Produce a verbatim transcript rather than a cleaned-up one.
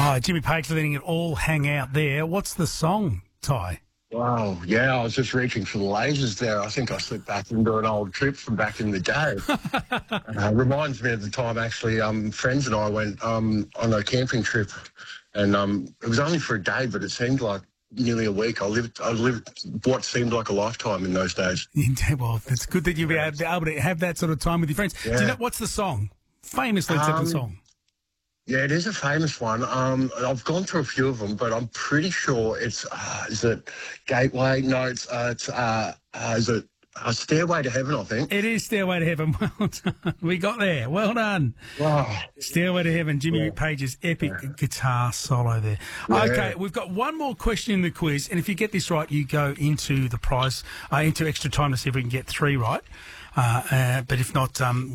Oh, Jimmy Page letting it all hang out there. What's the song, Ty? Wow, yeah, I was just reaching for the lasers there. I think I slipped back into an old trip from back in the day. uh, reminds me of the time, actually, um, friends and I went um, on a camping trip, and um, it was only for a day, but it seemed like nearly a week. I lived, I lived what seemed like a lifetime in those days. Yeah, well, it's good that you'll be able to have that sort of time with your friends. Yeah. Do you know, what's the song? Famous Led Zeppelin Um, song. Yeah, it is a famous one. Um, I've gone through a few of them, but I'm pretty sure it's, uh, is it Gateway? No, it's, uh, it's uh, uh, is it uh, Stairway to Heaven, I think. It is Stairway to Heaven. Well done. We got there. Well done. Wow. Stairway to Heaven, Jimmy Yeah. Page's epic yeah. guitar solo there. Yeah. Okay, we've got one more question in the quiz, and if you get this right, you go into the prize, uh, into extra time to see if we can get three right. Uh, uh, but if not, um,